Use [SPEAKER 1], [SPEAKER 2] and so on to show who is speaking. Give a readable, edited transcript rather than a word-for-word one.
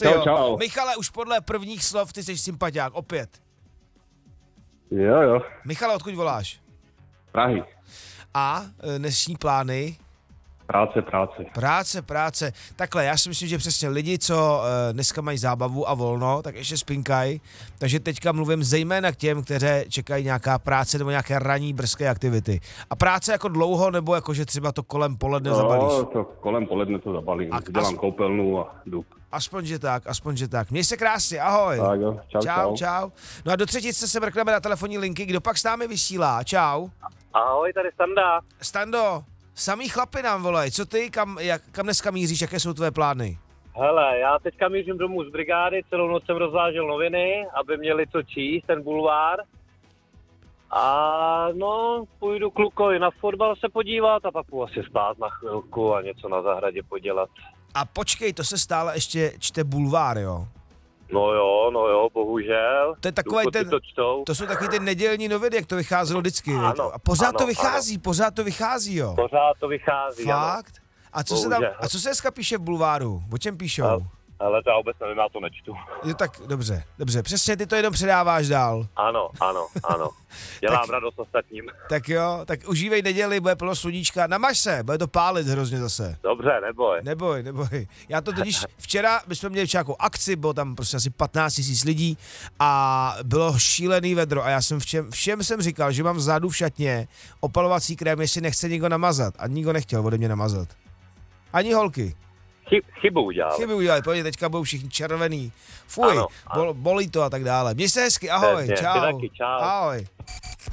[SPEAKER 1] Asi
[SPEAKER 2] Čau,
[SPEAKER 1] jo.
[SPEAKER 2] čau.
[SPEAKER 1] Michale, už podle prvních slov ty jsi sympatiák, opět.
[SPEAKER 2] Jo.
[SPEAKER 1] Michale, odkud voláš?
[SPEAKER 2] Prahy.
[SPEAKER 1] A dnešní plány? Práce. Takhle, já si myslím, že přesně lidi, co dneska mají zábavu a volno, tak ještě spinkají. Takže teďka mluvím zejména k těm, kteří čekají nějaká práce nebo nějaké ranní brzké aktivity. A práce jako dlouho, nebo jako, že třeba to kolem poledne zabalíš?
[SPEAKER 2] No, to kolem poledne to zabalím. Dělám koupelnu a jdu.
[SPEAKER 1] Aspoň, že tak. Měj se krásně, ahoj.
[SPEAKER 2] Tak jo,
[SPEAKER 1] Čau. No a do třetice se mrkneme na telefonní linky. Kdo pak s námi vysílá? Čau.
[SPEAKER 3] Ahoj, tady Standa.
[SPEAKER 1] Stando, samý chlapi nám volej. Co ty, kam dneska míříš, jaké jsou tvoje plány?
[SPEAKER 3] Hele, já teďka mířím domů z brigády, celou noc jsem rozvážel noviny, aby měli co číst, ten bulvár. A no, půjdu klukovi na fotbal se podívat a pak půjdu asi spát na chvilku a něco na zahradě podělat.
[SPEAKER 1] A počkej, to se stále ještě čte bulvár, jo?
[SPEAKER 3] No jo, bohužel.
[SPEAKER 1] To je takový to jsou takový ty nedělní noviny, jak to vycházelo vždycky.
[SPEAKER 3] Ano,
[SPEAKER 1] a pořád
[SPEAKER 3] ano,
[SPEAKER 1] to vychází, jo?
[SPEAKER 3] Pořád to vychází,
[SPEAKER 1] Fakt? A co se dneska píše v bulváru? O čem píšou?
[SPEAKER 3] Ale to já vůbec nevím, já to nečtu.
[SPEAKER 1] Jo, tak dobře, přesně ty to jenom předáváš dál.
[SPEAKER 3] Ano. Dělám radost ostatním.
[SPEAKER 1] Tak jo, tak užívej neděli, bude plno sluníčka, namaž se, bude to pálit hrozně zase.
[SPEAKER 3] Dobře, neboj.
[SPEAKER 1] Neboj. Já to totiž včera, my jsme měli nějakou akci, bylo tam prostě asi 15 000 lidí a bylo šílený vedro a já jsem všem jsem říkal, že mám vzadu v šatně opalovací krém, jestli nechce někdo namazat a nikdo nechtěl ode mě namazat. Ani holky.
[SPEAKER 3] Chybu udělali,
[SPEAKER 1] pojď, teďka budou všichni červený. Fuj,
[SPEAKER 3] ano.
[SPEAKER 1] bolí to a tak dále. Měj se hezky, ahoj,
[SPEAKER 3] Ty taky, čau.
[SPEAKER 1] Ahoj.